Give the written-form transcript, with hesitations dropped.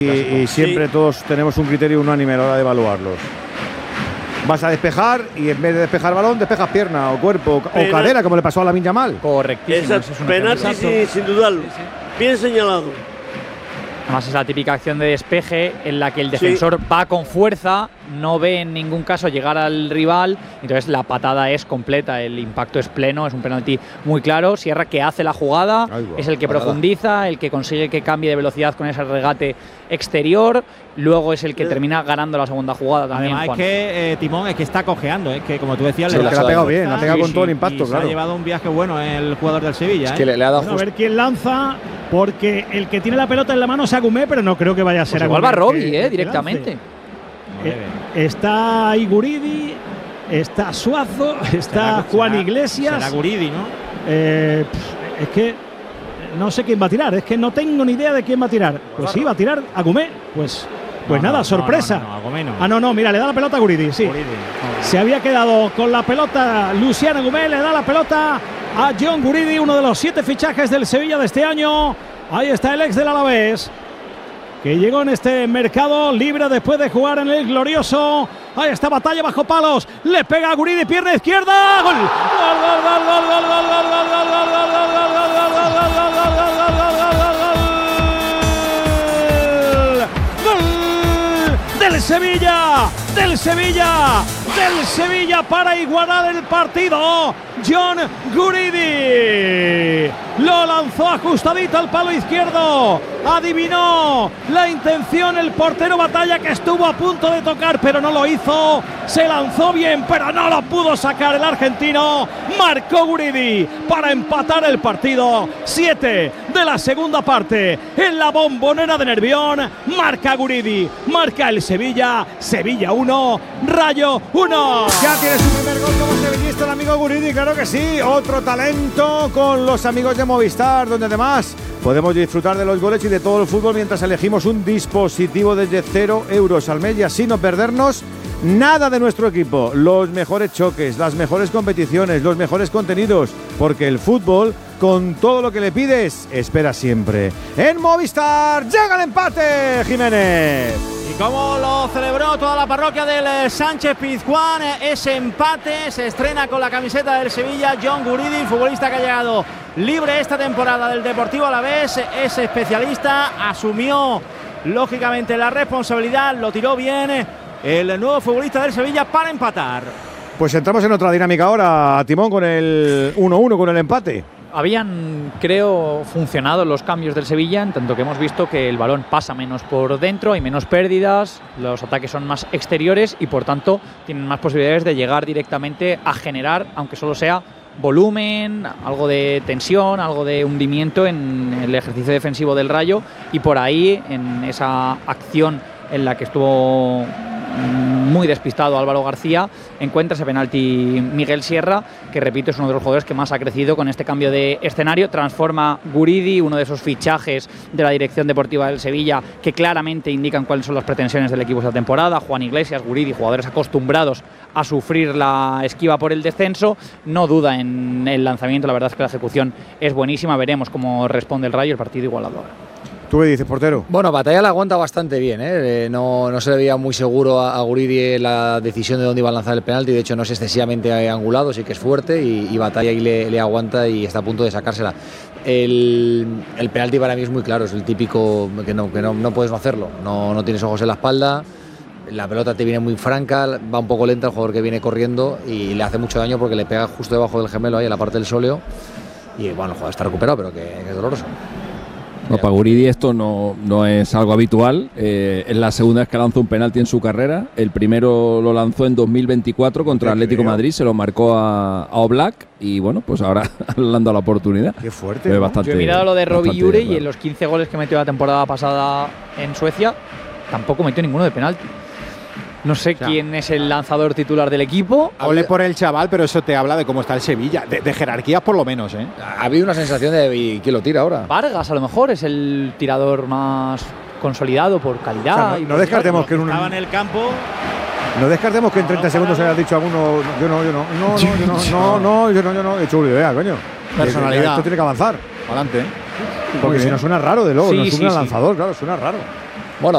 y siempre todos tenemos un criterio unánime a la hora de evaluarlos. Vas a despejar y en vez de despejar balón, despejas pierna o cuerpo o cadera, como le pasó a Lamine Yamal. Correctísimo. Es penalti sin dudarlo. Bien señalado. Además es la típica acción de despeje en la que el defensor va con fuerza, no ve en ningún caso llegar al rival, entonces la patada es completa, el impacto es pleno, es un penalti muy claro. Sierra, que hace la jugada, es el que profundiza, el que consigue que cambie de velocidad con ese regate exterior, luego es el que termina ganando la segunda jugada también. Además, Juan. Es que Timón es que está cojeando, es que como tú decías, le ha pegado bien, le ha pegado con todo el impacto, claro. Se ha llevado un viaje bueno el jugador del Sevilla. Es que le ha dado a ver quién lanza, porque el que tiene la pelota en la mano es Agumé, pero no creo que vaya a ser Agumé. Igual va Robbie, directamente. Está Iguridi, está Suazo, está Juan Iglesias. Será Guridi, ¿no? Es que no sé quién va a tirar, es que no tengo ni idea de quién va a tirar. Pues sí, va a tirar Agumé. Pues nada, sorpresa. No, mira, le da la pelota a Guridi, sí. Se había quedado con la pelota Luciano Agumé, le da la pelota a John Guridi, uno de los 7 fichajes del Sevilla de este año. Ahí está el ex del Alavés, que llegó en este mercado libre después de jugar en el glorioso. Ahí está, batalla bajo palos, le pega a Guridi, pierna izquierda, gol. Del Sevilla para igualar el partido. John Guridi lo lanzó ajustadito al palo izquierdo, adivinó la intención el portero Batalla, que estuvo a punto de tocar pero no lo hizo, se lanzó bien pero no lo pudo sacar el argentino. Marcó Guridi para empatar el partido. 7 de la segunda parte en la Bombonera de Nervión. Marca Guridi, marca el Sevilla. Sevilla 1, Rayo 1. Ya tiene su primer gol como sevillista el amigo Guridi, claro que sí. Otro talento con los amigos de Movistar, donde además podemos disfrutar de los goles y de todo el fútbol mientras elegimos un dispositivo desde 0 euros al mes y así no perdernos nada de nuestro equipo. Los mejores choques, las mejores competiciones, los mejores contenidos, porque el fútbol, con todo lo que le pides, espera siempre. En Movistar llega el empate, Jiménez. Y como lo celebró toda la parroquia del Sánchez Pizjuán, ese empate, se estrena con la camiseta del Sevilla John Guridi, futbolista que ha llegado libre esta temporada del Deportivo Alavés, es especialista, asumió lógicamente la responsabilidad, lo tiró bien el nuevo futbolista del Sevilla para empatar. Pues entramos en otra dinámica ahora, Timón, con el 1-1, con el empate. Habían, creo, funcionado los cambios del Sevilla, en tanto que hemos visto que el balón pasa menos por dentro, hay menos pérdidas, los ataques son más exteriores y por tanto tienen más posibilidades de llegar directamente a generar, aunque solo sea volumen, algo de tensión, algo de hundimiento en el ejercicio defensivo del Rayo, y por ahí, en esa acción en la que estuvo muy despistado Álvaro García, encuentra ese penalti Miguel Sierra, que repito es uno de los jugadores que más ha crecido con este cambio de escenario. Transforma Guridi, uno de esos fichajes de la dirección deportiva del Sevilla que claramente indican cuáles son las pretensiones del equipo esta temporada. Juan Iglesias, Guridi, jugadores acostumbrados a sufrir la esquiva por el descenso. No duda en el lanzamiento, la verdad es que la ejecución es buenísima. Veremos cómo responde el Rayo, el partido igualado ahora. ¿Tú qué dices, portero? Bueno, Batalla la aguanta bastante bien, ¿eh? No se le veía muy seguro a Guridi la decisión de dónde iba a lanzar el penalti. De hecho, no es excesivamente angulado, sí que es fuerte y Batalla ahí le aguanta y está a punto de sacársela. El penalti para mí es muy claro, es el típico que no puedes no hacerlo. No tienes ojos en la espalda, la pelota te viene muy franca, va un poco lenta el jugador que viene corriendo y le hace mucho daño porque le pega justo debajo del gemelo, ahí en la parte del sóleo. Y bueno, el jugador está recuperado, pero que es doloroso. No, para Guridi esto no es algo habitual. Es la segunda vez que lanza un penalti en su carrera. El primero lo lanzó en 2024 contra Atlético Madrid, se lo marcó a Oblak y bueno, pues ahora le han dado la oportunidad. Qué fuerte, ¿no? Yo he mirado lo de Robbie Jure y en los 15 goles que metió la temporada pasada en Suecia tampoco metió ninguno de penalti. No sé quién es el lanzador titular del equipo. Ole por el chaval, pero eso te habla de cómo está el Sevilla. De jerarquías por lo menos, ¿eh? Ha habido una sensación de ¿quién lo tira ahora? Vargas a lo mejor es el tirador más consolidado por calidad. O sea, no descartemos que estaba en el campo. No descartemos que en 30 segundos hayas dicho alguno. Yo no. He hecho una idea, coño. Personalidad. Esto tiene que avanzar. Adelante. Porque si no suena raro, de luego. Sí, no suena sí. lanzador, claro, suena raro.